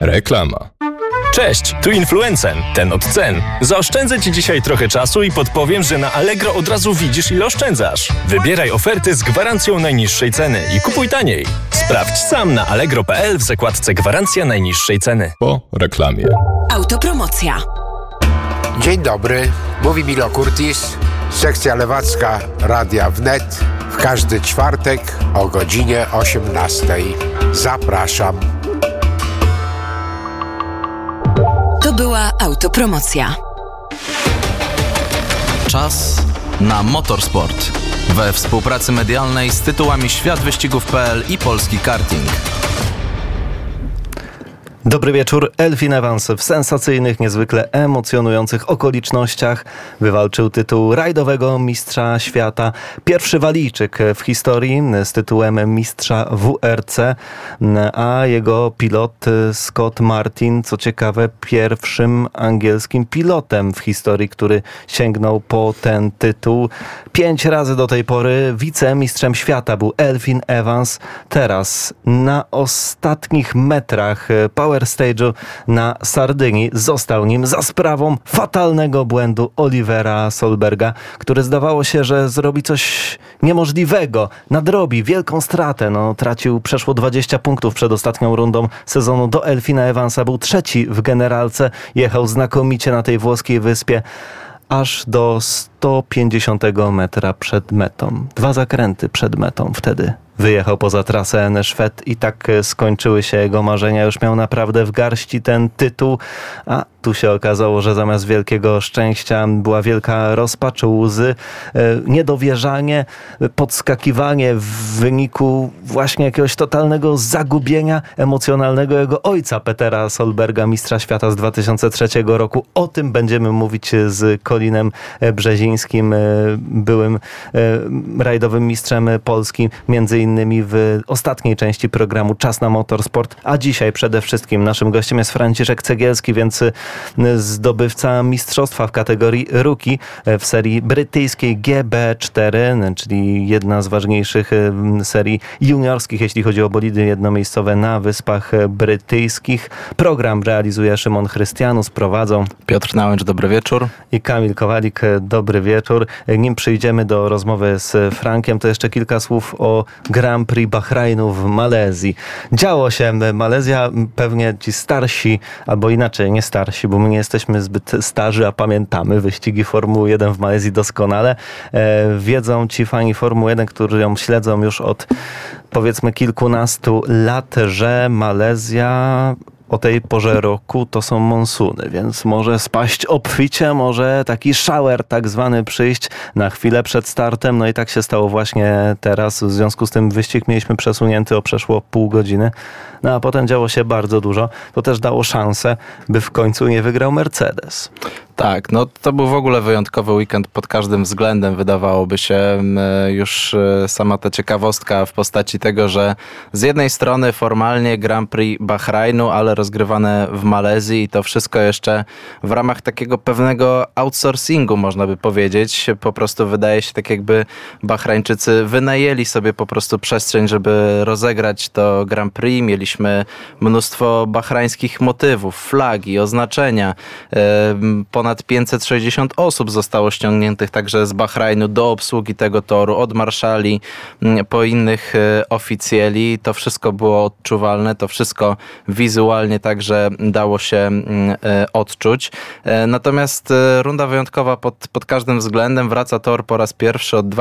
Reklama. Cześć, tu Influencen, ten od cen. Zaoszczędzę Ci dzisiaj trochę czasu i podpowiem, że na Allegro od razu widzisz, ile oszczędzasz. Wybieraj oferty z gwarancją najniższej ceny i kupuj taniej. Sprawdź sam na allegro.pl w zakładce Gwarancja najniższej ceny. Po reklamie. Autopromocja. Dzień dobry, mówi Milo Kurtis, sekcja lewacka Radia Wnet. W każdy czwartek o godzinie 18. Zapraszam. To była autopromocja. Czas na motorsport. We współpracy medialnej z tytułami Światwyścigów.pl i Polski Karting. Dobry wieczór. Elfin Evans w sensacyjnych, niezwykle emocjonujących okolicznościach wywalczył tytuł rajdowego mistrza świata. Pierwszy Walijczyk w historii z tytułem mistrza WRC, a jego pilot Scott Martin, co ciekawe, pierwszym angielskim pilotem w historii, który sięgnął po ten tytuł. 5 razy do tej pory wicemistrzem świata był Elfin Evans. Teraz na ostatnich metrach Power Stage'u na Sardynii został nim za sprawą fatalnego błędu Olivera Solberga, który zdawało się, że zrobi coś niemożliwego, nadrobi wielką stratę. Tracił przeszło 20 punktów przed ostatnią rundą sezonu do Elfina Evansa. Był trzeci w generalce, jechał znakomicie na tej włoskiej wyspie, aż do 150 metra przed metą. 2 zakręty przed metą wtedy wyjechał poza trasę Szwed i tak skończyły się jego marzenia. Już miał naprawdę w garści ten tytuł, a tu się okazało, że zamiast wielkiego szczęścia była wielka rozpacz, łzy, niedowierzanie, podskakiwanie w wyniku właśnie jakiegoś totalnego zagubienia emocjonalnego jego ojca, Petera Solberga, mistrza świata z 2003 roku. O tym będziemy mówić z Colinem Brzezińskim, byłym rajdowym mistrzem Polski, między innymi w ostatniej części programu Czas na Motorsport, a dzisiaj przede wszystkim naszym gościem jest Franciszek Cegielski, więc zdobywca mistrzostwa w kategorii Rookie w serii brytyjskiej GB4, czyli jedna z ważniejszych serii juniorskich, jeśli chodzi o bolidy jednomiejscowe na Wyspach Brytyjskich. Program realizuje Szymon Chrystianus, prowadzą Piotr Nałęcz, dobry wieczór. I Kamil Kowalik, dobry wieczór. Nim przyjdziemy do rozmowy z Frankiem, to jeszcze kilka słów o Grand Prix Bahrajnu w Malezji. Działo się. Malezja, pewnie ci starsi, albo inaczej, nie starsi, bo my nie jesteśmy zbyt starzy, a pamiętamy wyścigi Formuły 1 w Malezji doskonale. Wiedzą ci fani Formuły 1, którzy ją śledzą już od powiedzmy kilkunastu lat, że Malezja o tej porze roku to są monsuny, więc może spaść obficie, może taki shower tak zwany przyjść na chwilę przed startem. No i tak się stało właśnie teraz. W związku z tym wyścig mieliśmy przesunięty o przeszło pół godziny. No a potem działo się bardzo dużo. To też dało szansę, by w końcu nie wygrał Mercedes. Tak, to był w ogóle wyjątkowy weekend pod każdym względem, wydawałoby się. Już sama ta ciekawostka w postaci tego, że z jednej strony formalnie Grand Prix Bahrajnu, ale rozgrywane w Malezji i to wszystko jeszcze w ramach takiego pewnego outsourcingu, można by powiedzieć. Po prostu wydaje się tak, jakby Bahrajńczycy wynajęli sobie po prostu przestrzeń, żeby rozegrać to Grand Prix. Mieliśmy mnóstwo bahrajńskich motywów, flagi, oznaczenia. Ponad 560 osób zostało ściągniętych także z Bahrajnu do obsługi tego toru, od marszali po innych oficjeli. To wszystko było odczuwalne, to wszystko wizualnie także dało się odczuć. Natomiast runda wyjątkowa pod każdym względem. Wraca tor po raz pierwszy od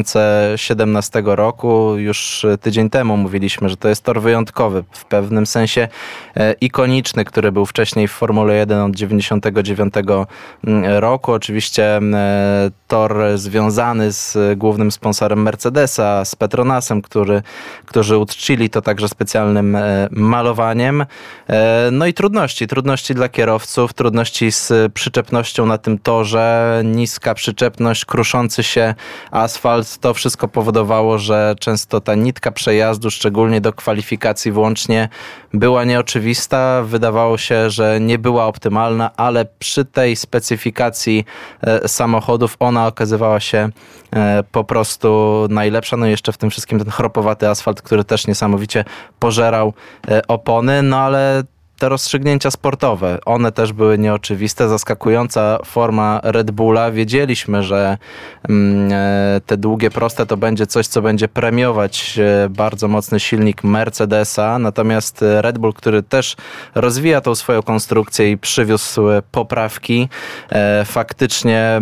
2017 roku. Już tydzień temu mówiliśmy, że to jest tor wyjątkowy, w pewnym sensie ikoniczny, który był wcześniej w Formule 1 od 99 roku. Oczywiście tor związany z głównym sponsorem Mercedesa, z Petronasem, którzy uczcili to także specjalnym malowaniem. No i trudności dla kierowców, trudności z przyczepnością na tym torze, niska przyczepność, kruszący się asfalt. To wszystko powodowało, że często ta nitka przejazdu, szczególnie do kwalifikacji włącznie, była nieoczywista. Wydawało się, że nie była optymalna, ale przy tej specyfikacji samochodów ona okazywała się po prostu najlepsza. No i jeszcze w tym wszystkim ten chropowaty asfalt, który też niesamowicie pożerał opony. No ale te rozstrzygnięcia sportowe, one też były nieoczywiste. Zaskakująca forma Red Bulla. Wiedzieliśmy, że te długie, proste to będzie coś, co będzie premiować bardzo mocny silnik Mercedesa. Natomiast Red Bull, który też rozwija tą swoją konstrukcję i przywiózł poprawki, faktycznie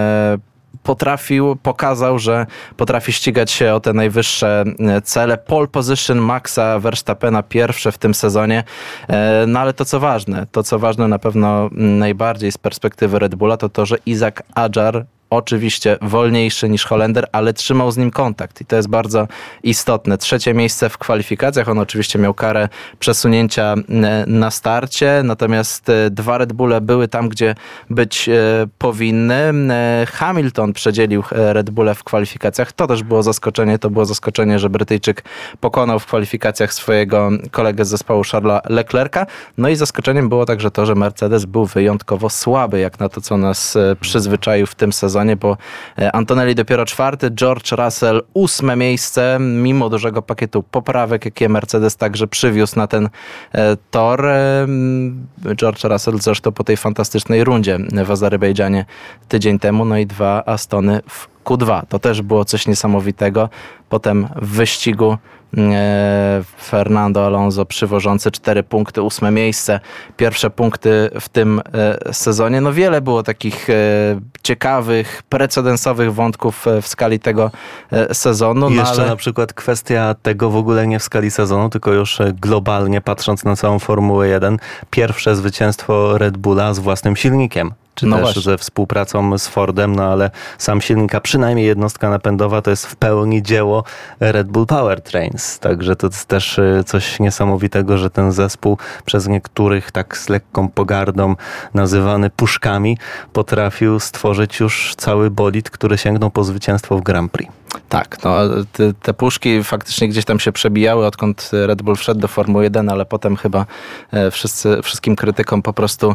pokazał, że potrafi ścigać się o te najwyższe cele. Pole position Maxa Verstappena pierwsze w tym sezonie. No ale to co ważne na pewno najbardziej z perspektywy Red Bulla, to to, że Isaac Adjar oczywiście wolniejszy niż Holender, ale trzymał z nim kontakt i to jest bardzo istotne. 3. miejsce w kwalifikacjach. On oczywiście miał karę przesunięcia na starcie, natomiast 2 Red Bulle były tam, gdzie być powinny. Hamilton przedzielił Red Bulle w kwalifikacjach. To też było zaskoczenie. To było zaskoczenie, że Brytyjczyk pokonał w kwalifikacjach swojego kolegę z zespołu Charlesa Leclerca. No i zaskoczeniem było także to, że Mercedes był wyjątkowo słaby, jak na to, co nas przyzwyczaił w tym sezonie, bo Antonelli dopiero 4, George Russell 8 miejsce, mimo dużego pakietu poprawek, jakie Mercedes także przywiózł na ten tor. George Russell zresztą po tej fantastycznej rundzie w Azerbejdżanie tydzień temu, no i 2 Astony w Q2. To też było coś niesamowitego. Potem w wyścigu Fernando Alonso przywożący 4 punkty, 8 miejsce. Pierwsze punkty w tym sezonie. No wiele było takich ciekawych, precedensowych wątków w skali tego sezonu. No Jeszcze na przykład kwestia tego w ogóle nie w skali sezonu, tylko już globalnie patrząc na całą Formułę 1. Pierwsze zwycięstwo Red Bulla z własnym silnikiem. Czy też właśnie ze współpracą z Fordem, no ale sam silnik, a przynajmniej jednostka napędowa, to jest w pełni dzieło Red Bull Powertrains. Także to jest też coś niesamowitego, że ten zespół przez niektórych tak z lekką pogardą nazywany puszkami potrafił stworzyć już cały bolid, który sięgnął po zwycięstwo w Grand Prix. Tak, no, te puszki faktycznie gdzieś tam się przebijały, odkąd Red Bull wszedł do Formuły 1, ale potem chyba wszystkim krytykom po prostu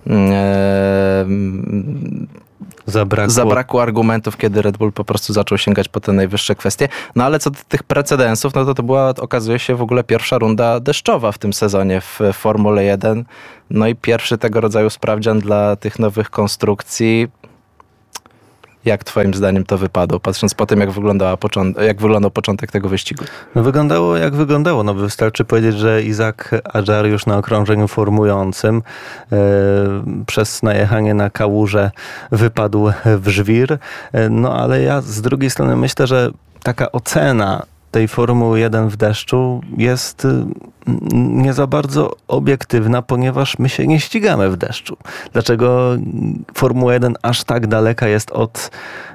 zabrakło argumentów, kiedy Red Bull po prostu zaczął sięgać po te najwyższe kwestie. No ale co do tych precedensów, no to była, okazuje się, w ogóle pierwsza runda deszczowa w tym sezonie w Formule 1. No i pierwszy tego rodzaju sprawdzian dla tych nowych konstrukcji. Jak twoim zdaniem to wypadło, patrząc po tym, jak wyglądał początek tego wyścigu? No wyglądało jak wyglądało. No wystarczy powiedzieć, że Isaac Adjar już na okrążeniu formującym przez najechanie na kałużę wypadł w żwir. No ale ja z drugiej strony myślę, że taka ocena tej Formuły 1 w deszczu jest nie za bardzo obiektywna, ponieważ my się nie ścigamy w deszczu. Dlaczego Formuła 1 aż tak daleka jest od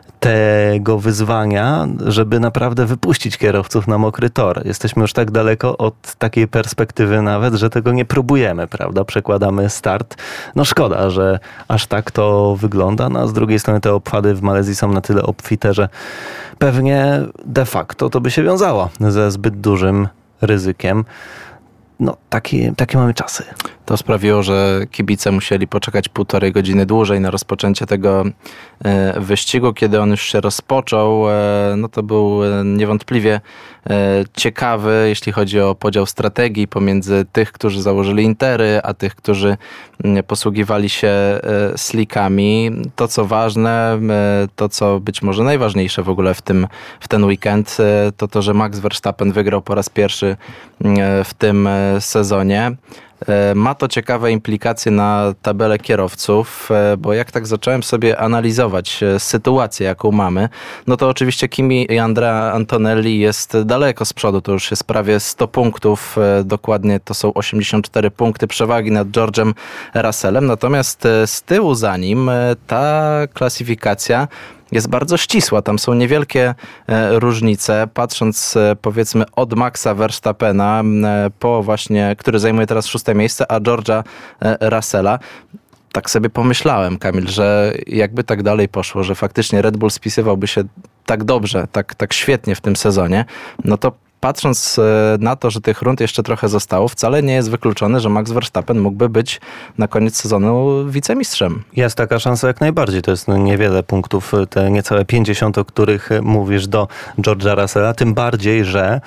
tego wyzwania, żeby naprawdę wypuścić kierowców na mokry tor? Jesteśmy już tak daleko od takiej perspektywy nawet, że tego nie próbujemy, prawda? Przekładamy start. No szkoda, że aż tak to wygląda, no a z drugiej strony te obchody w Malezji są na tyle obfite, że pewnie de facto to by się wiązało ze zbyt dużym ryzykiem. No, takie mamy czasy. To sprawiło, że kibice musieli poczekać 1,5 godziny dłużej na rozpoczęcie tego wyścigu. Kiedy on już się rozpoczął, no to był niewątpliwie ciekawy, jeśli chodzi o podział strategii pomiędzy tych, którzy założyli intery, a tych, którzy posługiwali się slickami. To, co ważne, to, co być może najważniejsze w ogóle w ten weekend, to to, że Max Verstappen wygrał po raz pierwszy w tym sezonie. Ma to ciekawe implikacje na tabelę kierowców, bo jak tak zacząłem sobie analizować sytuację, jaką mamy, no to oczywiście Kimi i Andrea Antonelli jest daleko z przodu, to już jest prawie 100 punktów, dokładnie to są 84 punkty przewagi nad George'em Russellem, natomiast z tyłu za nim ta klasyfikacja jest bardzo ścisła. Tam są niewielkie różnice. Patrząc powiedzmy od Maxa Verstappena po właśnie, który zajmuje teraz 6. miejsce, a George'a Russella. Tak sobie pomyślałem, Kamil, że jakby tak dalej poszło, że faktycznie Red Bull spisywałby się tak dobrze, tak świetnie w tym sezonie, no to patrząc na to, że tych rund jeszcze trochę zostało, wcale nie jest wykluczone, że Max Verstappen mógłby być na koniec sezonu wicemistrzem. Jest taka szansa jak najbardziej. To jest niewiele punktów, te niecałe 50, o których mówisz, do George'a Russella. Tym bardziej, że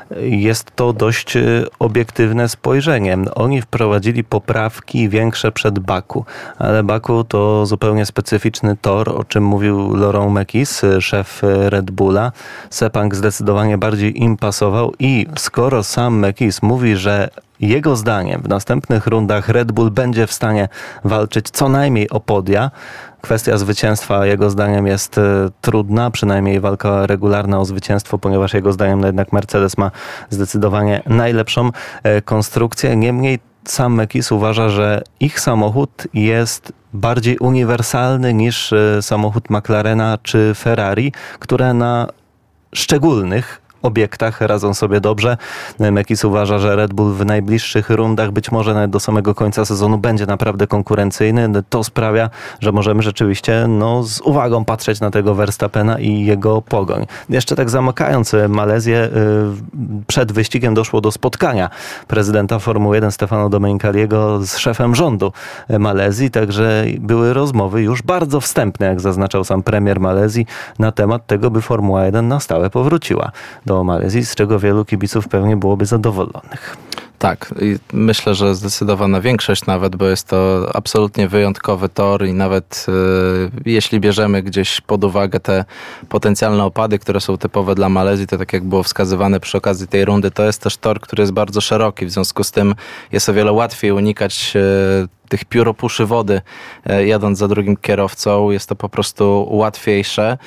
jest to dość obiektywne spojrzenie. Oni wprowadzili poprawki większe przed Baku, ale Baku to zupełnie specyficzny tor, o czym mówił Laurent Mekies, szef Red Bulla. Sepang zdecydowanie bardziej im pasował i skoro sam Mekies mówi, że jego zdaniem w następnych rundach Red Bull będzie w stanie walczyć co najmniej o podia. Kwestia zwycięstwa jego zdaniem jest trudna, przynajmniej walka regularna o zwycięstwo, ponieważ jego zdaniem jednak Mercedes ma zdecydowanie najlepszą konstrukcję. Niemniej sam Mekies uważa, że ich samochód jest bardziej uniwersalny niż samochód McLarena czy Ferrari, które na szczególnych obiektach radzą sobie dobrze. Mekies uważa, że Red Bull w najbliższych rundach, być może nawet do samego końca sezonu, będzie naprawdę konkurencyjny. To sprawia, że możemy rzeczywiście z uwagą patrzeć na tego Verstappena i jego pogoń. Jeszcze tak zamykając Malezję, przed wyścigiem doszło do spotkania prezydenta Formuły 1 Stefano Domenicaliego z szefem rządu Malezji, także były rozmowy już bardzo wstępne, jak zaznaczał sam premier Malezji, na temat tego, by Formuła 1 na stałe powróciła do Malezji, z czego wielu kibiców pewnie byłoby zadowolonych. Tak, i myślę, że zdecydowana większość nawet, bo jest to absolutnie wyjątkowy tor i nawet jeśli bierzemy gdzieś pod uwagę te potencjalne opady, które są typowe dla Malezji, to tak jak było wskazywane przy okazji tej rundy, to jest też tor, który jest bardzo szeroki, w związku z tym jest o wiele łatwiej unikać tych pióropuszy wody jadąc za drugim kierowcą. Jest to po prostu łatwiejsze.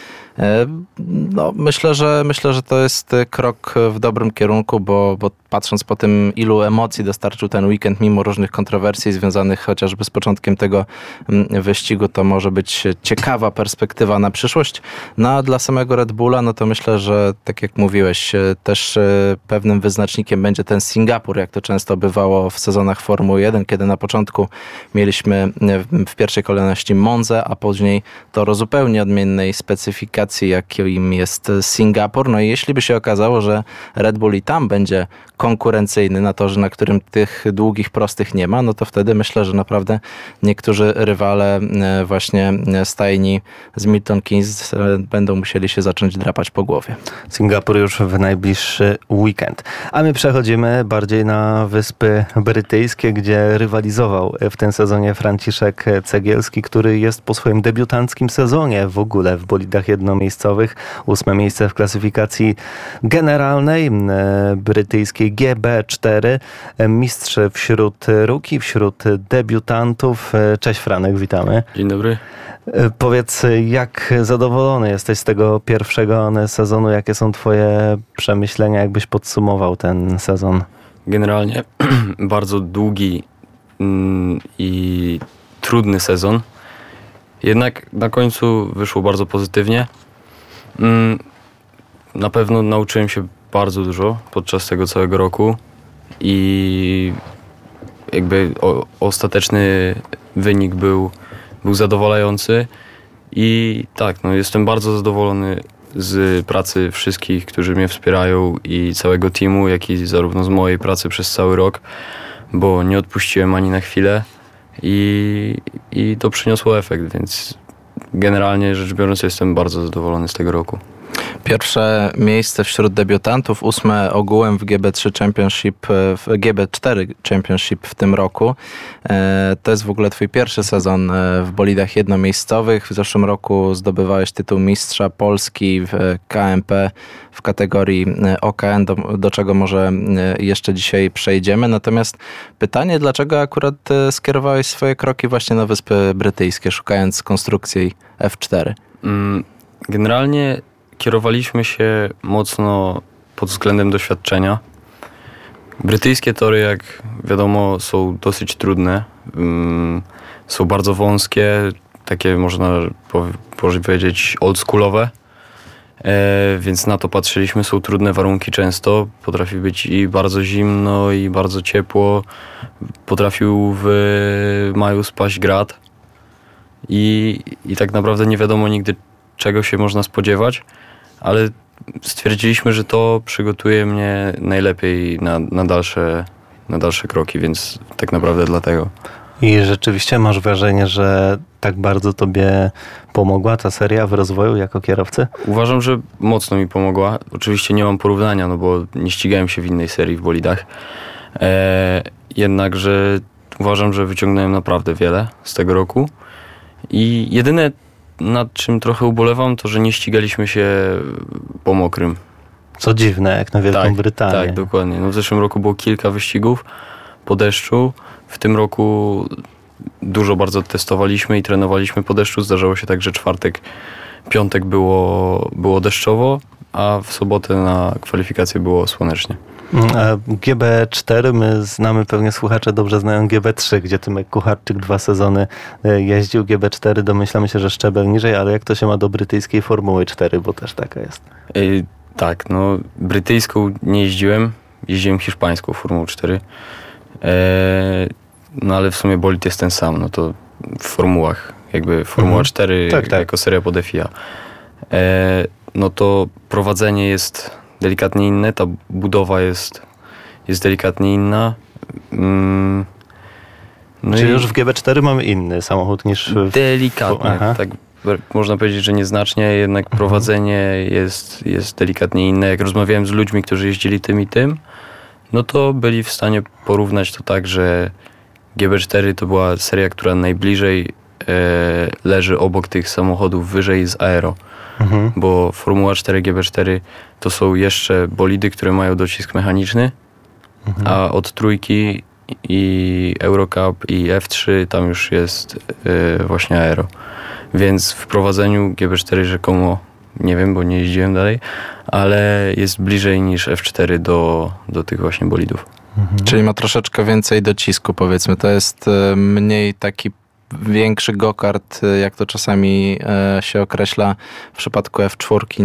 Myślę, że to jest krok w dobrym kierunku, bo patrząc po tym, ilu emocji dostarczył ten weekend, mimo różnych kontrowersji związanych chociażby z początkiem tego wyścigu, to może być ciekawa perspektywa na przyszłość. A dla samego Red Bulla, to myślę, że tak jak mówiłeś, też pewnym wyznacznikiem będzie ten Singapur, jak to często bywało w sezonach Formuły 1, kiedy na początku mieliśmy w pierwszej kolejności Monzę, a później tor o zupełnie odmiennej specyfikacji, jakim jest Singapur. I jeśli by się okazało, że Red Bull i tam będzie konkurencyjny na torze, na którym tych długich, prostych nie ma, to wtedy myślę, że naprawdę niektórzy rywale właśnie stajni z Milton Keynes będą musieli się zacząć drapać po głowie. Singapur już w najbliższy weekend. A my przechodzimy bardziej na Wyspy Brytyjskie, gdzie rywalizował w tym sezonie Franciszek Cegielski, który jest po swoim debiutanckim sezonie w ogóle w bolidach jednomiejscowych. 8. miejsce w klasyfikacji generalnej brytyjskiej GB4. Mistrz wśród rookie, wśród debiutantów. Cześć Franek, witamy. Dzień dobry. Powiedz, jak zadowolony jesteś z tego pierwszego sezonu? Jakie są twoje przemyślenia? Jakbyś podsumował ten sezon? Generalnie bardzo długi i trudny sezon. Jednak na końcu wyszło bardzo pozytywnie. Na pewno nauczyłem się bardzo dużo podczas tego całego roku i jakby ostateczny wynik był zadowalający i tak, jestem bardzo zadowolony z pracy wszystkich, którzy mnie wspierają i całego teamu, jak i zarówno z mojej pracy przez cały rok, bo nie odpuściłem ani na chwilę i to przyniosło efekt, więc generalnie rzecz biorąc jestem bardzo zadowolony z tego roku. Pierwsze miejsce wśród debiutantów, 8 ogółem w GB3 Championship, w GB4 Championship w tym roku. To jest w ogóle twój pierwszy sezon w bolidach jednomiejscowych. W zeszłym roku zdobywałeś tytuł mistrza Polski w KMP w kategorii OKN, do czego może jeszcze dzisiaj przejdziemy. Natomiast pytanie, dlaczego akurat skierowałeś swoje kroki właśnie na Wyspy Brytyjskie, szukając konstrukcji F4? Generalnie kierowaliśmy się mocno pod względem doświadczenia. Brytyjskie tory, jak wiadomo, są dosyć trudne. Są bardzo wąskie, takie można powiedzieć oldschoolowe. Więc na to patrzyliśmy. Są trudne warunki często. Potrafi być i bardzo zimno, i bardzo ciepło. Potrafił w maju spaść grad. I tak naprawdę nie wiadomo nigdy, czego się można spodziewać, ale stwierdziliśmy, że to przygotuje mnie najlepiej na dalsze kroki, więc tak naprawdę dlatego. I rzeczywiście masz wrażenie, że tak bardzo tobie pomogła ta seria w rozwoju jako kierowcy? Uważam, że mocno mi pomogła. Oczywiście nie mam porównania, no bo nie ścigałem się w innej serii w bolidach. Jednakże uważam, że wyciągnąłem naprawdę wiele z tego roku. I jedyne, nad czym trochę ubolewam, to że nie ścigaliśmy się po mokrym. Co dziwne, jak na Wielką Brytanię. Tak, dokładnie. No w zeszłym roku było kilka wyścigów po deszczu. W tym roku dużo bardzo testowaliśmy i trenowaliśmy po deszczu. Zdarzało się tak, że czwartek, piątek było deszczowo, a w sobotę na kwalifikacje było słonecznie. A GB4, my znamy, pewnie słuchacze dobrze znają GB3, gdzie Tymek Kucharczyk 2 sezony jeździł. GB4 domyślamy się, że szczebel niżej, ale jak to się ma do brytyjskiej Formuły 4, bo też taka jest. Tak, no brytyjską nie jeździłem, jeździłem hiszpańską Formułą 4. No ale w sumie bolid jest ten sam, no to w formułach, jakby Formuła 4 jako seria pod FIA. No to prowadzenie jest delikatnie inne, ta budowa jest delikatnie inna. No czyli już w GB4 mamy inny samochód niż w... Delikatnie, tak można powiedzieć, że nieznacznie, jednak prowadzenie jest delikatnie inne. Jak rozmawiałem z ludźmi, którzy jeździli tym i tym, no to byli w stanie porównać to tak, że GB4 to była seria, która najbliżej leży obok tych samochodów wyżej z aero. Bo Formuła 4, GB4 to są jeszcze bolidy, które mają docisk mechaniczny, a od trójki i Eurocup i F3 tam już jest właśnie aero. Więc w prowadzeniu GB4 rzekomo, nie wiem, bo nie jeździłem dalej, ale jest bliżej niż F4 do tych właśnie bolidów. Czyli ma troszeczkę więcej docisku, powiedzmy. To jest mniej taki większy go-kart, jak to czasami się określa w przypadku F4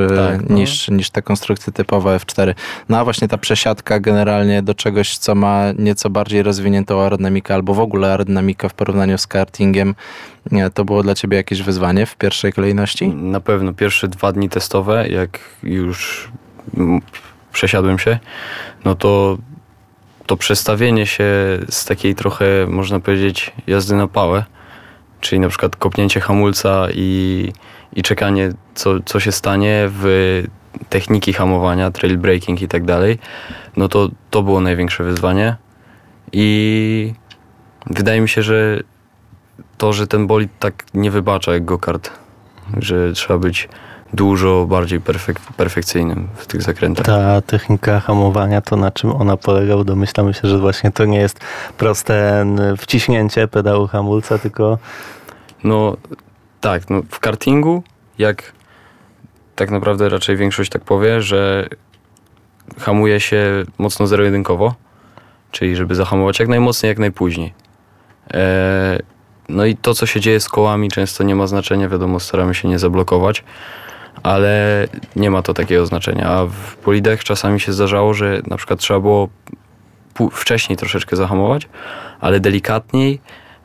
niż te konstrukcje typowe F4. No a właśnie ta przesiadka generalnie do czegoś, co ma nieco bardziej rozwiniętą aerodynamikę albo w ogóle aerodynamikę w porównaniu z kartingiem, to było dla ciebie jakieś wyzwanie w pierwszej kolejności? Na pewno. Pierwsze 2 dni testowe, jak już przesiadłem się, no to przestawienie się z takiej trochę, można powiedzieć, jazdy na pałę, czyli na przykład kopnięcie hamulca i czekanie, co się stanie w techniki hamowania, trail braking i tak dalej, no to było największe wyzwanie. I wydaje mi się, że ten bolid tak nie wybacza jak go-kart, że trzeba być dużo bardziej perfekcyjnym w tych zakrętach. Ta technika hamowania, to na czym ona polega? Domyślamy się, że właśnie to nie jest proste wciśnięcie pedału hamulca, tylko... No tak, no w kartingu, jak tak naprawdę raczej większość tak powie, że hamuje się mocno zero-jedynkowo, czyli żeby zahamować jak najmocniej, jak najpóźniej. No i to, co się dzieje z kołami, często nie ma znaczenia, wiadomo, staramy się nie zablokować, ale nie ma to takiego znaczenia. A w bolidach czasami się zdarzało, że na przykład trzeba było wcześniej troszeczkę zahamować, ale delikatniej.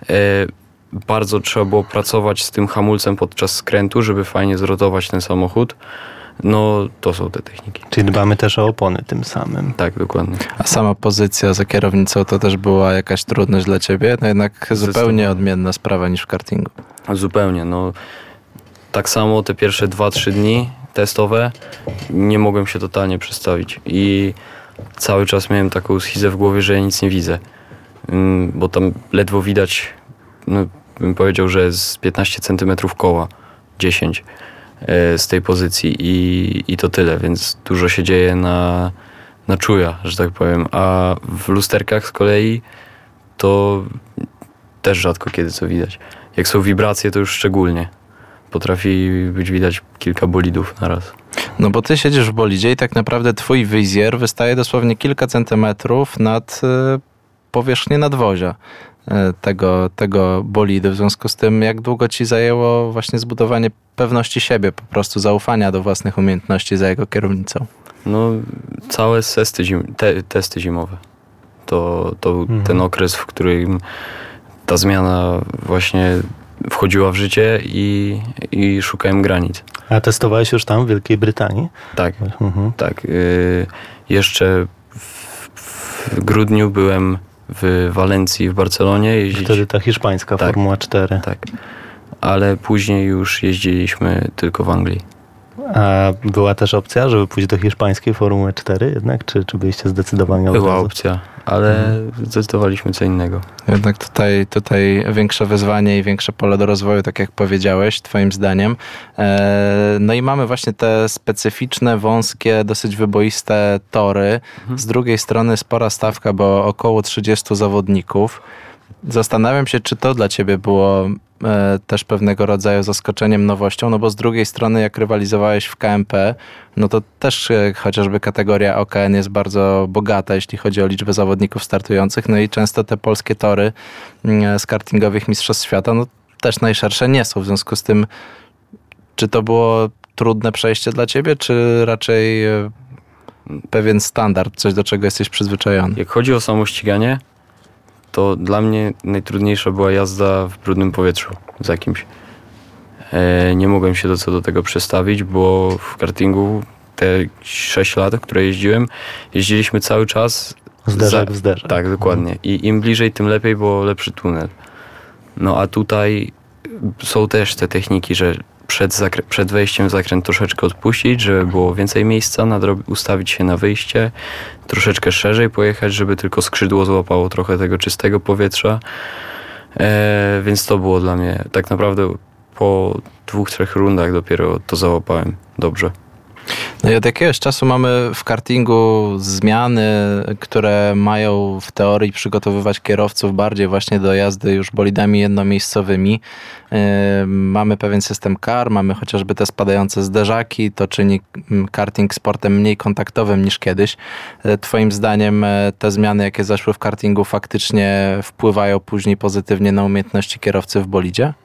Bardzo trzeba było pracować z tym hamulcem podczas skrętu, żeby fajnie zrotować ten samochód. No, to są te techniki. Czyli dbamy też o opony tym samym. Tak, dokładnie. A sama pozycja za kierownicą to też była jakaś trudność dla ciebie? No jednak zupełnie odmienna sprawa niż w kartingu. Zupełnie, no. Tak samo te pierwsze 2-3 dni testowe nie mogłem się totalnie przestawić i cały czas miałem taką schizę w głowie, że ja nic nie widzę, bo tam ledwo widać, no, bym powiedział, że z 15 cm koła, 10 z tej pozycji i to tyle, więc dużo się dzieje na czuja, że tak powiem, a w lusterkach z kolei to też rzadko kiedy co widać. Jak są wibracje, to już szczególnie. Potrafi być widać kilka bolidów na raz. No bo ty siedzisz w bolidzie i tak naprawdę twój wizjer wystaje dosłownie kilka centymetrów nad powierzchnię nadwozia tego bolidu. W związku z tym, jak długo ci zajęło właśnie zbudowanie pewności siebie, po prostu zaufania do własnych umiejętności za jego kierownicą? No, całe testy zimowe. To ten okres, w którym ta zmiana właśnie wchodziła w życie i szukałem granic. A testowałeś już tam w Wielkiej Brytanii? Tak, tak. Jeszcze w grudniu byłem w Walencji, w Barcelonie jeździć. Wtedy ta hiszpańska Tak. Formuła 4. Tak. Ale później już jeździliśmy tylko w Anglii. A była też opcja, żeby pójść do hiszpańskiej Formuły 4 jednak? Czy byliście zdecydowani od Była razu? opcja, ale zdecydowaliśmy co innego. Jednak tutaj większe wyzwanie i większe pole do rozwoju, tak jak powiedziałeś, twoim zdaniem. No i mamy właśnie te specyficzne, wąskie, dosyć wyboiste tory. Z drugiej strony spora stawka, bo około 30 zawodników. Zastanawiam się, czy to dla ciebie było też pewnego rodzaju zaskoczeniem, nowością, no bo z drugiej strony jak rywalizowałeś w KMP, no to też chociażby kategoria OKN jest bardzo bogata, jeśli chodzi o liczbę zawodników startujących, no i często te polskie tory z kartingowych mistrzostw świata, no też najszersze nie są, w związku z tym czy to było trudne przejście dla ciebie, czy raczej pewien standard, coś do czego jesteś przyzwyczajony? Jak chodzi o samo ściganie, to dla mnie najtrudniejsza była jazda w brudnym powietrzu za kimś. Nie mogłem się do tego przestawić, bo w kartingu te 6 lat, które jeździliśmy cały czas Zderzak w zderzak. Tak, dokładnie. I im bliżej, tym lepiej, bo lepszy tunel. No a tutaj są też te techniki, że przed wejściem w zakręt troszeczkę odpuścić, żeby było więcej miejsca, ustawić się na wyjście, troszeczkę szerzej pojechać, żeby tylko skrzydło złapało trochę tego czystego powietrza. Więc to było dla mnie tak naprawdę po 2-3 rundach dopiero to załapałem dobrze. No i od jakiegoś czasu mamy w kartingu zmiany, które mają w teorii przygotowywać kierowców bardziej właśnie do jazdy już bolidami jednomiejscowymi. Mamy pewien system kar, mamy chociażby te spadające zderzaki, to czyni karting sportem mniej kontaktowym niż kiedyś. Twoim zdaniem te zmiany, jakie zaszły w kartingu, faktycznie wpływają później pozytywnie na umiejętności kierowcy w bolidzie?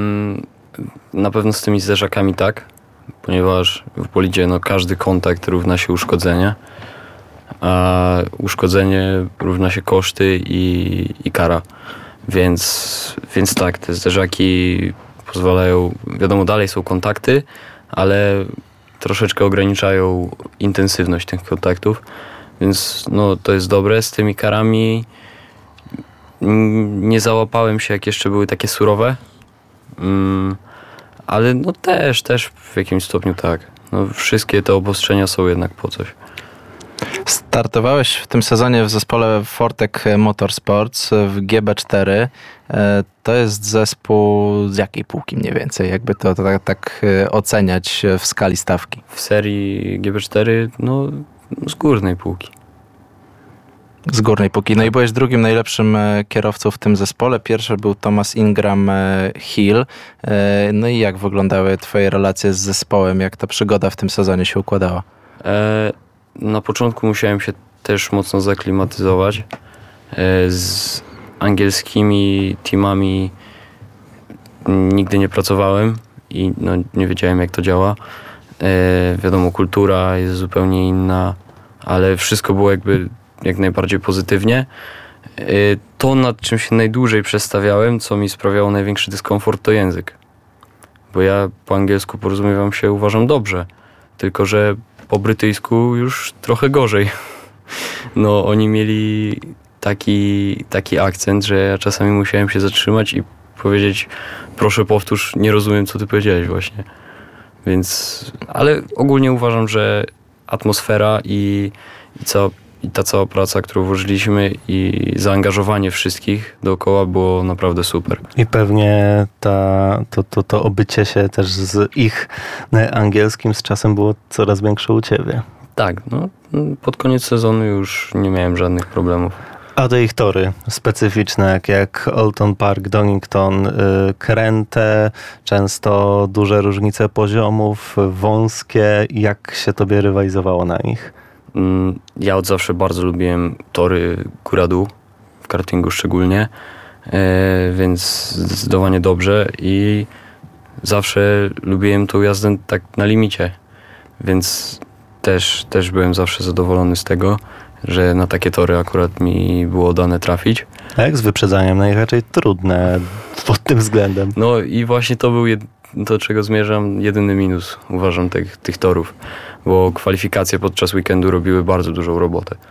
Na pewno z tymi zderzakami tak, ponieważ w bolidzie każdy kontakt równa się uszkodzenie, a uszkodzenie równa się koszty i kara. Więc tak, te zderzaki pozwalają, wiadomo, dalej są kontakty, ale troszeczkę ograniczają intensywność tych kontaktów, więc to jest dobre. Z tymi karami nie załapałem się, jak jeszcze były takie surowe, ale też w jakimś stopniu tak. Wszystkie te obostrzenia są jednak po coś. Startowałeś w tym sezonie w zespole Fortec Motorsports w GB4. To jest zespół z jakiej półki mniej więcej? Jakby to tak oceniać w skali stawki? W serii GB4 z górnej półki. Z górnej półki. No i byłeś drugim najlepszym kierowcą w tym zespole. Pierwszy był Thomas Ingram Hill. No i jak wyglądały twoje relacje z zespołem? Jak ta przygoda w tym sezonie się układała? Na początku musiałem się też mocno zaklimatyzować. Z angielskimi teamami nigdy nie pracowałem i nie wiedziałem, jak to działa. Wiadomo, kultura jest zupełnie inna, ale wszystko było jak najbardziej pozytywnie. To, nad czym się najdłużej przestawiałem, co mi sprawiało największy dyskomfort, to język. Bo ja po angielsku porozumiewam się, uważam, dobrze. Tylko że po brytyjsku już trochę gorzej. Oni mieli taki akcent, że ja czasami musiałem się zatrzymać i powiedzieć: proszę powtórz, nie rozumiem, co ty powiedziałeś właśnie. Ale ogólnie uważam, że atmosfera i ta cała praca, którą włożyliśmy i zaangażowanie wszystkich dookoła było naprawdę super. I pewnie to obycie się też z ich angielskim z czasem było coraz większe u ciebie. Tak, pod koniec sezonu już nie miałem żadnych problemów. A te ich tory specyficzne, jak Oulton Park, Donington, kręte, często duże różnice poziomów, wąskie. Jak się tobie rywalizowało na nich? Ja od zawsze bardzo lubiłem tory góra-dół, w kartingu szczególnie, więc zdecydowanie dobrze i zawsze lubiłem tą jazdę tak na limicie, więc też byłem zawsze zadowolony z tego, że na takie tory akurat mi było dane trafić. A jak z wyprzedzaniem? Najraczej trudne pod tym względem. I właśnie to był do czego zmierzam, jedyny minus, uważam, tych torów, bo kwalifikacje podczas weekendu robiły bardzo dużą robotę.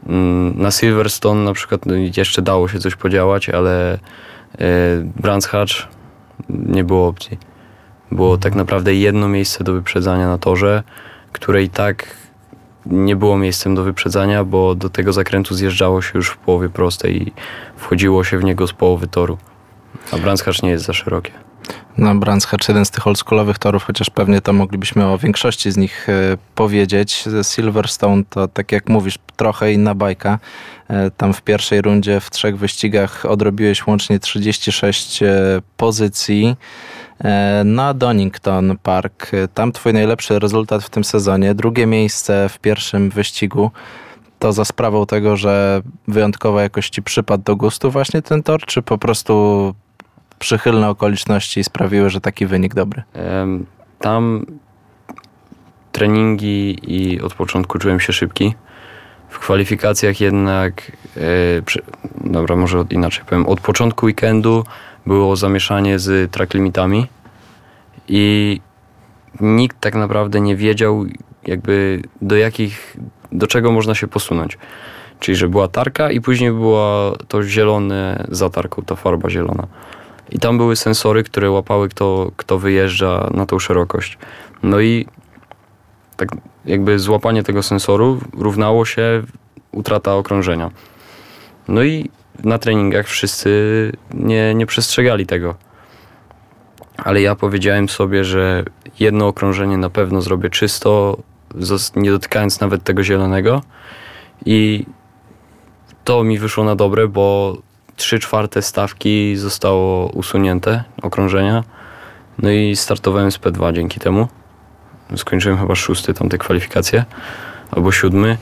Na Silverstone na przykład jeszcze dało się coś podziałać, ale Brands Hatch nie było opcji. Było tak naprawdę jedno miejsce do wyprzedzania na torze, które i tak nie było miejscem do wyprzedzania, bo do tego zakrętu zjeżdżało się już w połowie prostej i wchodziło się w niego z połowy toru. A Brands Hatch nie jest za szerokie. No, Brands Hatch, jeden z tych oldschoolowych torów, chociaż pewnie to moglibyśmy o większości z nich powiedzieć. Silverstone to, tak jak mówisz, trochę inna bajka. Tam w pierwszej rundzie w 3 wyścigach odrobiłeś łącznie 36 pozycji. Na Donington Park, tam twój najlepszy rezultat w tym sezonie, 2. miejsce w pierwszym wyścigu. To za sprawą tego, że wyjątkowo jakoś ci przypadł do gustu właśnie ten tor, czy po prostu przychylne okoliczności sprawiły, że taki wynik dobry? Tam treningi i od początku czułem się szybki. W kwalifikacjach jednak, dobra, może inaczej powiem, od początku weekendu było zamieszanie z track limitami i nikt tak naprawdę nie wiedział jakby do czego można się posunąć. Czyli, że była tarka i później była to zielone za tarką, ta farba zielona. I tam były sensory, które łapały kto wyjeżdża na tą szerokość. No i tak jakby złapanie tego sensoru równało się utrata okrążenia. No i na treningach wszyscy nie przestrzegali tego. Ale ja powiedziałem sobie, że jedno okrążenie na pewno zrobię czysto, nie dotykając nawet tego zielonego. I to mi wyszło na dobre, bo 3/4 stawki zostało usunięte, okrążenia. No i startowałem z P2 dzięki temu. Skończyłem chyba 6. tamte kwalifikacje, albo 7.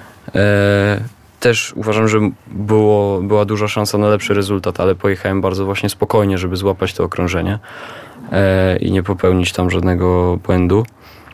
Też uważam, że była duża szansa na lepszy rezultat, ale pojechałem bardzo właśnie spokojnie, żeby złapać to okrążenie i nie popełnić tam żadnego błędu.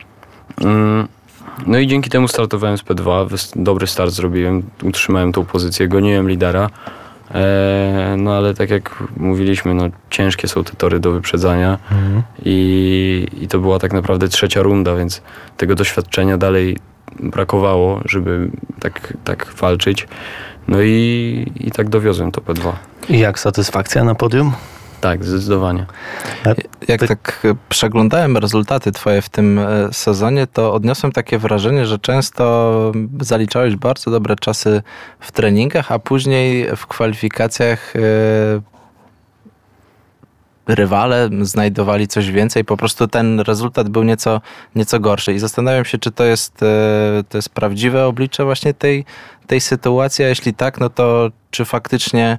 No i dzięki temu startowałem z P2, dobry start zrobiłem, utrzymałem tą pozycję, goniłem lidera. No ale tak jak mówiliśmy, no ciężkie są te tory do wyprzedzania i to była tak naprawdę 3. runda, więc tego doświadczenia dalej brakowało, żeby tak walczyć. No i tak dowiozłem to P2. I jak satysfakcja na podium? Tak, zdecydowanie. Jak tak przeglądałem rezultaty twoje w tym sezonie, to odniosłem takie wrażenie, że często zaliczałeś bardzo dobre czasy w treningach, a później w kwalifikacjach rywale znajdowali coś więcej, po prostu ten rezultat był nieco gorszy i zastanawiam się, czy to jest prawdziwe oblicze właśnie tej sytuacji, a jeśli tak, no to czy faktycznie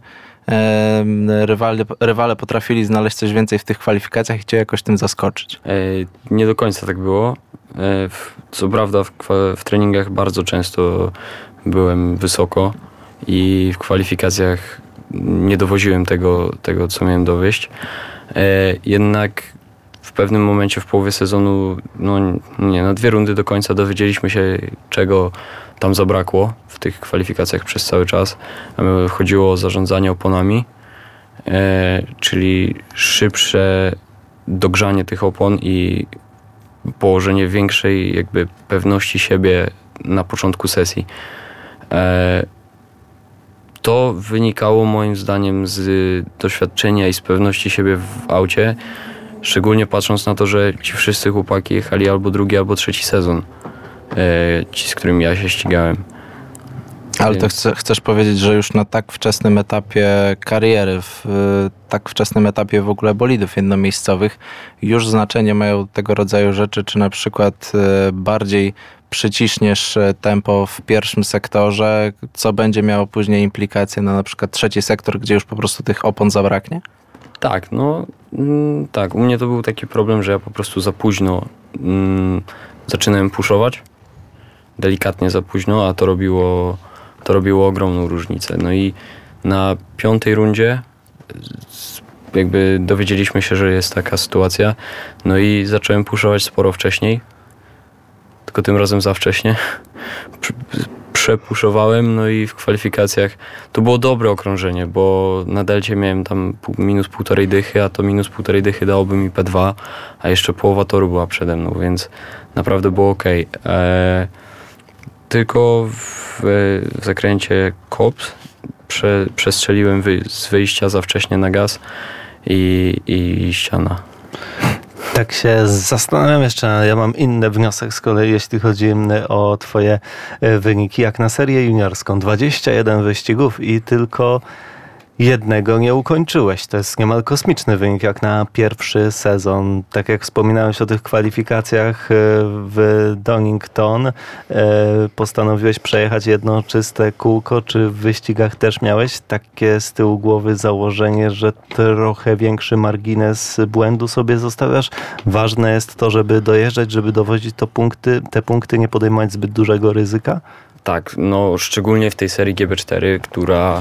rywale potrafili znaleźć coś więcej w tych kwalifikacjach i cię jakoś tym zaskoczyć? Nie do końca tak było. Co prawda w treningach bardzo często byłem wysoko i w kwalifikacjach nie dowoziłem tego co miałem dowieść. Jednak w pewnym momencie w połowie sezonu, na 2 rundy do końca dowiedzieliśmy się, czego tam zabrakło w tych kwalifikacjach przez cały czas. Chodziło o zarządzanie oponami, czyli szybsze dogrzanie tych opon i położenie większej jakby pewności siebie na początku sesji. To wynikało moim zdaniem z doświadczenia i z pewności siebie w aucie, szczególnie patrząc na to, że ci wszyscy chłopaki jechali albo 2., albo 3. sezon, ci, z którymi ja się ścigałem. Ale to chcesz powiedzieć, że już na tak wczesnym etapie kariery, w tak wczesnym etapie w ogóle bolidów jednomiejscowych już znaczenie mają tego rodzaju rzeczy, czy na przykład bardziej przyciśniesz tempo w pierwszym sektorze, co będzie miało później implikacje na przykład 3. sektor, gdzie już po prostu tych opon zabraknie? Tak, tak. U mnie to był taki problem, że ja po prostu za późno zaczynałem puszować. Delikatnie za późno, a to robiło ogromną różnicę. No i na 5. rundzie jakby dowiedzieliśmy się, że jest taka sytuacja. No i zacząłem puszować sporo wcześniej. Tylko tym razem za wcześnie. Przepuszowałem, no i w kwalifikacjach to było dobre okrążenie, bo na delcie miałem tam minus 1,5 dychy, a to minus 1,5 dychy dałoby mi P2, a jeszcze połowa toru była przede mną, więc naprawdę było okej. tylko w zakręcie kops przestrzeliłem z wyjścia za wcześnie na gaz i ściana. Tak się zastanawiam jeszcze, ja mam inny wniosek z kolei, jeśli chodzi o twoje wyniki, jak na serię juniorską. 21 wyścigów i tylko jednego nie ukończyłeś. To jest niemal kosmiczny wynik jak na pierwszy sezon. Tak jak wspominałeś o tych kwalifikacjach w Donington, postanowiłeś przejechać jedno czyste kółko. Czy w wyścigach też miałeś takie z tyłu głowy założenie, że trochę większy margines błędu sobie zostawiasz? Ważne jest to, żeby dojeżdżać, żeby dowozić te punkty, nie podejmować zbyt dużego ryzyka? Tak, no szczególnie w tej serii GB4, która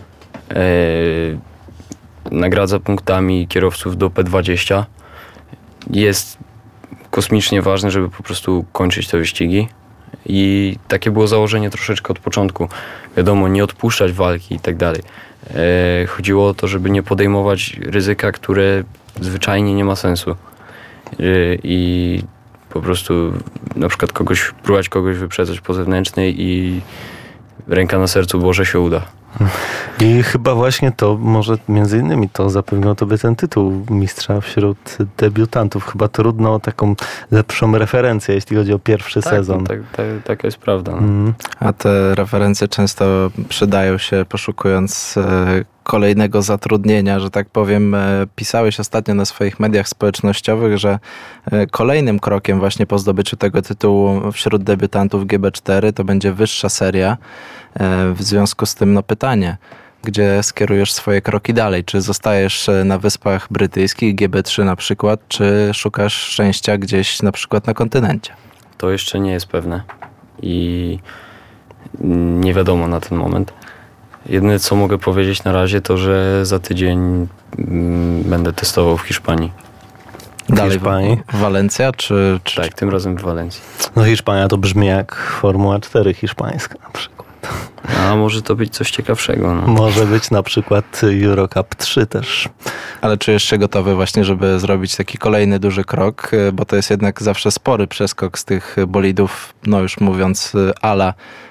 nagradza punktami kierowców do P20. Jest kosmicznie ważne, żeby po prostu kończyć te wyścigi i takie było założenie troszeczkę od początku. Wiadomo, nie odpuszczać walki i tak dalej. Chodziło o to, żeby nie podejmować ryzyka, które zwyczajnie nie ma sensu i po prostu na przykład próbować kogoś wyprzedzać po zewnętrznej i ręka na sercu, bo że się uda. I chyba właśnie to, może między innymi to zapewniło tobie ten tytuł mistrza wśród debiutantów. Chyba trudno o taką lepszą referencję, jeśli chodzi o pierwszy sezon. Taka jest prawda. No. A te referencje często przydają się poszukując kolejnego zatrudnienia, że tak powiem. Pisałeś ostatnio na swoich mediach społecznościowych, że kolejnym krokiem właśnie po zdobyciu tego tytułu wśród debiutantów GB4 to będzie wyższa seria. W związku z tym pytanie, gdzie skierujesz swoje kroki dalej? Czy zostajesz na Wyspach Brytyjskich, GB3 na przykład, czy szukasz szczęścia gdzieś na przykład na kontynencie? To jeszcze nie jest pewne i nie wiadomo na ten moment. Jedyne co mogę powiedzieć na razie to, że za tydzień będę testował w Hiszpanii. Dalej Hiszpanii? Walencja czy... Tak, tym razem w Walencji. No Hiszpania to brzmi jak Formuła 4 hiszpańska na przykład. A może to być coś ciekawszego. No. Może być na przykład Eurocup 3 też. Ale czujesz się gotowy właśnie, żeby zrobić taki kolejny duży krok, bo to jest jednak zawsze spory przeskok z tych bolidów, no już mówiąc a la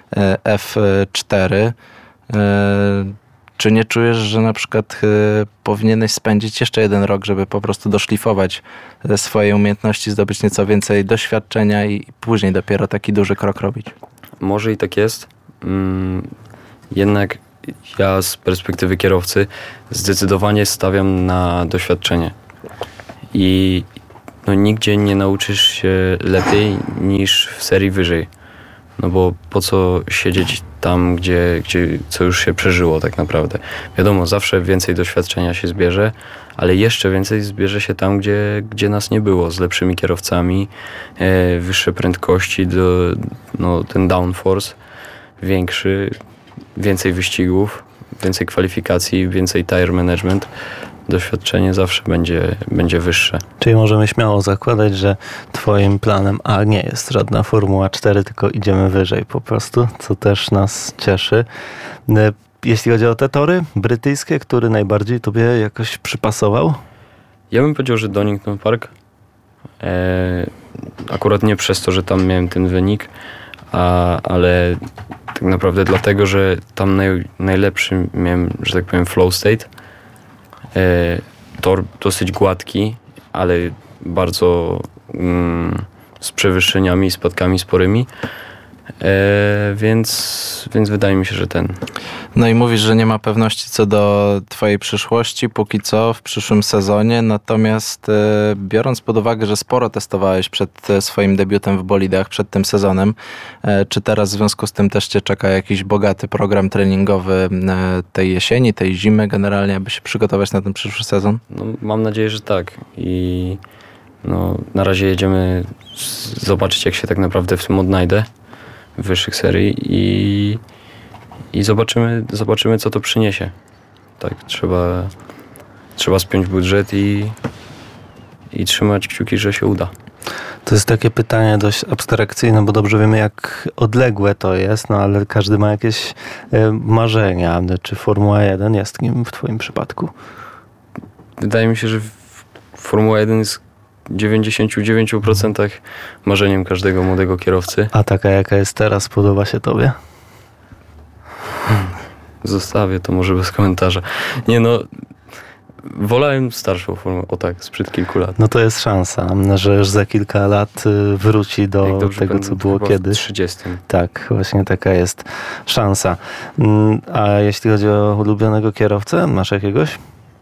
F4. Czy nie czujesz, że na przykład powinieneś spędzić jeszcze jeden rok, żeby po prostu doszlifować swoje umiejętności, zdobyć nieco więcej doświadczenia i później dopiero taki duży krok robić? Może i tak jest. Jednak ja z perspektywy kierowcy zdecydowanie stawiam na doświadczenie. I nigdzie nie nauczysz się lepiej niż w serii wyżej. No bo po co siedzieć tam, co już się przeżyło tak naprawdę. Wiadomo, zawsze więcej doświadczenia się zbierze, ale jeszcze więcej zbierze się tam, gdzie nas nie było, z lepszymi kierowcami, wyższe prędkości, ten downforce większy, więcej wyścigów, więcej kwalifikacji, więcej tire management. Doświadczenie zawsze będzie wyższe. Czyli możemy śmiało zakładać, że twoim planem A nie jest żadna Formuła 4, tylko idziemy wyżej po prostu, co też nas cieszy. Jeśli chodzi o te tory brytyjskie, który najbardziej tobie jakoś przypasował? Ja bym powiedział, że Donington Park. Akurat nie przez to, że tam miałem ten wynik, ale tak naprawdę dlatego, że tam najlepszy miałem, że tak powiem, flow state. Tor dosyć gładki, ale bardzo z przewyższeniami i spadkami sporymi, więc wydaje mi się, że ten. No i mówisz, że nie ma pewności co do twojej przyszłości póki co w przyszłym sezonie, natomiast biorąc pod uwagę, że sporo testowałeś przed swoim debiutem w bolidach, przed tym sezonem, czy teraz w związku z tym też cię czeka jakiś bogaty program treningowy tej jesieni, tej zimy generalnie, aby się przygotować na ten przyszły sezon? No, mam nadzieję, że tak i na razie jedziemy zobaczyć, jak się tak naprawdę w tym odnajdę w wyższych serii i zobaczymy, co to przyniesie. Tak, trzeba spiąć budżet i trzymać kciuki, że się uda. To jest takie pytanie dość abstrakcyjne, bo dobrze wiemy, jak odległe to jest, ale każdy ma jakieś marzenia. Czy Formuła 1 jest nim w twoim przypadku? Wydaje mi się, że Formuła 1 jest 99% marzeniem każdego młodego kierowcy. A taka jaka jest teraz, podoba się tobie? Zostawię to może bez komentarza. Nie no, wolałem starszą formę, o tak, sprzed kilku lat. No to jest szansa, że za kilka lat wróci do tego, co było kiedyś. W 30. Tak, właśnie taka jest szansa. A jeśli chodzi o ulubionego kierowcę, masz jakiegoś?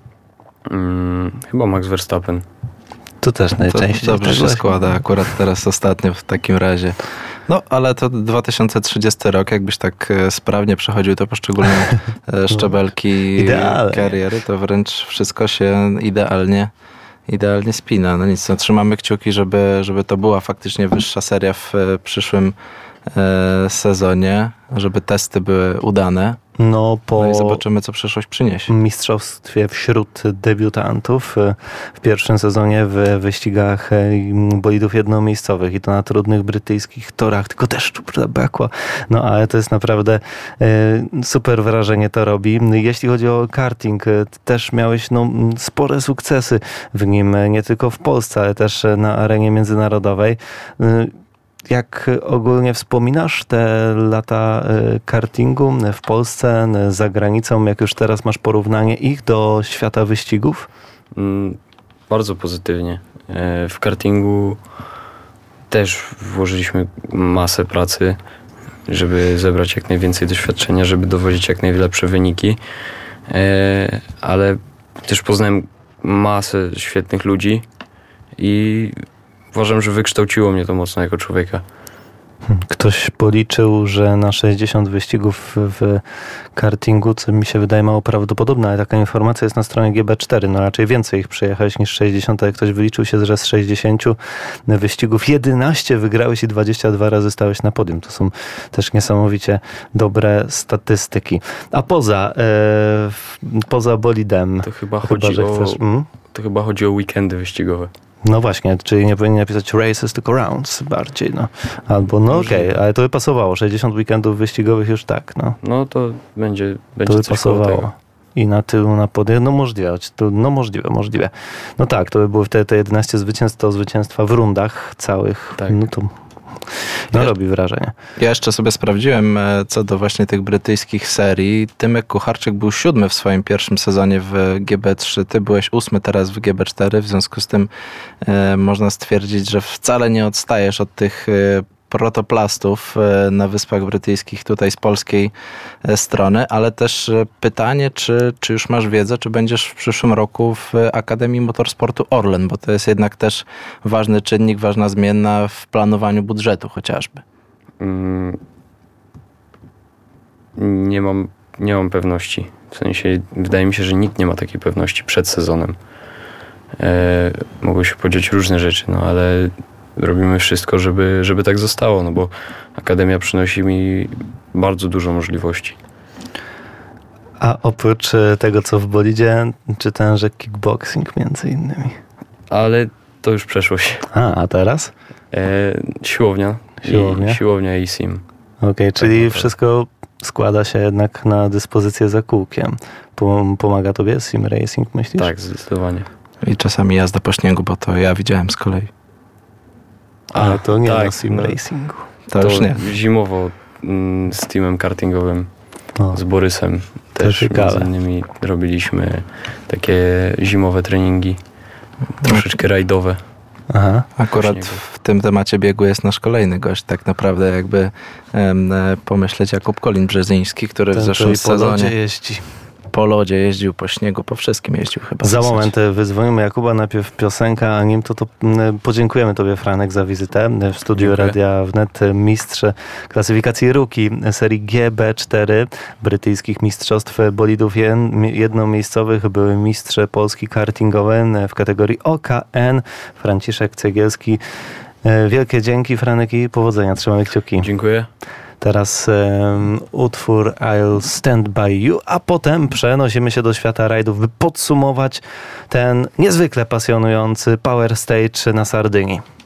Chyba Max Verstappen. To też najczęściej. To dobrze się składa akurat teraz ostatnio w takim razie. No, ale to 2030 rok, jakbyś tak sprawnie przechodził te poszczególne szczebelki kariery, to wręcz wszystko się idealnie spina. No nic, no, trzymamy kciuki, żeby to była faktycznie wyższa seria w przyszłym sezonie, żeby testy były udane. No i zobaczymy, co przyszłość przyniesie. Mistrzostwie wśród debiutantów w pierwszym sezonie w wyścigach bolidów jednomiejscowych i to na trudnych brytyjskich torach, tylko deszczu brakło. No ale to jest naprawdę super wrażenie to robi. Jeśli chodzi o karting, też miałeś spore sukcesy w nim, nie tylko w Polsce, ale też na arenie międzynarodowej. Jak ogólnie wspominasz te lata kartingu w Polsce, za granicą, jak już teraz masz porównanie ich do świata wyścigów? Bardzo pozytywnie. W kartingu też włożyliśmy masę pracy, żeby zebrać jak najwięcej doświadczenia, żeby dowozić jak najlepsze wyniki, ale też poznałem masę świetnych ludzi i uważam, że wykształciło mnie to mocno jako człowieka. Ktoś policzył, że na 60 wyścigów w kartingu, co mi się wydaje mało prawdopodobne, ale taka informacja jest na stronie GB4, no raczej więcej ich przejechałeś niż 60, ale ktoś wyliczył się, że z 60 wyścigów 11 wygrałeś i 22 razy stałeś na podium. To są też niesamowicie dobre statystyki. A poza bolidem, to chyba chodzi o weekendy wyścigowe. No właśnie, czyli nie powinien napisać races, tylko rounds bardziej, no. Albo, okej, ale to by pasowało. 60 weekendów wyścigowych już tak, no. No to będzie to by coś pasowało. I na tyłu, na podium, możliwe. No tak, to by było wtedy te 11 zwycięstw, to zwycięstwa w rundach całych. Tak. No to robi wrażenie. Ja jeszcze sobie sprawdziłem co do właśnie tych brytyjskich serii. Tymek Kucharczyk był 7 w swoim pierwszym sezonie w GB3. Ty byłeś 8 teraz w GB4. W związku z tym można stwierdzić, że wcale nie odstajesz od tych protoplastów na Wyspach Brytyjskich tutaj z polskiej strony, ale też pytanie, czy już masz wiedzę, czy będziesz w przyszłym roku w Akademii Motorsportu Orlen, bo to jest jednak też ważny czynnik, ważna zmienna w planowaniu budżetu chociażby. Nie mam pewności. W sensie wydaje mi się, że nikt nie ma takiej pewności przed sezonem. Mogą się podziać różne rzeczy, no ale robimy wszystko, żeby tak zostało, no bo Akademia przynosi mi bardzo dużo możliwości. A oprócz tego, co w bolidzie, czytałem, że kickboxing między innymi. Ale to już przeszłość. A teraz? Siłownia i sim. Okej, czyli wszystko składa się jednak na dyspozycję za kółkiem. Pomaga tobie sim racing, myślisz? Tak, zdecydowanie. I czasami jazda po śniegu, bo to ja widziałem z kolei. Ale to nie tak, na sim racingu. To już nie. Zimowo z teamem kartingowym, z Borysem też między innymi robiliśmy takie zimowe treningi, troszeczkę rajdowe. Aha. Akurat w tym temacie biegu jest nasz kolejny gość, tak naprawdę jakby pomyśleć Jakub Kolin-Brzeziński, który w zeszłym sezonie po lodzie jeździł, po śniegu, po wszystkim jeździł chyba. Za moment wyzwonimy Jakuba, najpierw piosenka, a nim to podziękujemy tobie, Franek, za wizytę w studiu Radia Wnet. Mistrz klasyfikacji Rookie serii GB4 brytyjskich mistrzostw bolidów jednomiejscowych, były mistrz Polski kartingowy w kategorii OKN, Franciszek Cegielski. Wielkie dzięki, Franek, i powodzenia. Trzymamy kciuki. Dziękuję. Teraz utwór I'll Stand By You, a potem przenosimy się do świata rajdów, by podsumować ten niezwykle pasjonujący Power Stage na Sardynii.